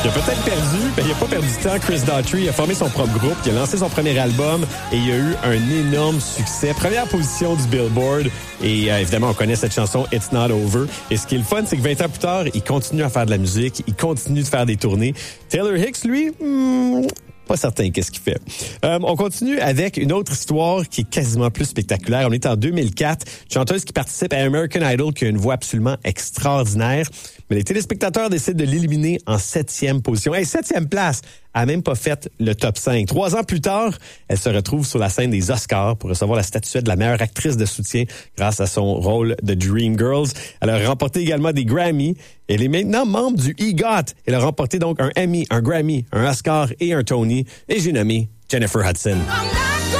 Il a peut-être perdu, mais il a pas perdu de temps. Chris Daughtry a formé son propre groupe, il a lancé son premier album et il a eu un énorme succès. Première position du Billboard et évidemment, on connaît cette chanson « It's Not Over ». Et ce qui est le fun, c'est que 20 ans plus tard, il continue à faire de la musique, il continue de faire des tournées. Taylor Hicks, lui, pas certain qu'est-ce qu'il fait. On continue avec une autre histoire qui est quasiment plus spectaculaire. On est en 2004, une chanteuse qui participe à American Idol qui a une voix absolument extraordinaire. Mais les téléspectateurs décident de l'éliminer en 7e position. 7e place, elle n'a même pas fait le top 5. 3 ans plus tard, elle se retrouve sur la scène des Oscars pour recevoir la statuette de la meilleure actrice de soutien grâce à son rôle de Dreamgirls. Elle a remporté également des Grammy. Elle est maintenant membre du EGOT. Elle a remporté donc un Emmy, un Grammy, un Oscar et un Tony. Et j'ai nommé Jennifer Hudson.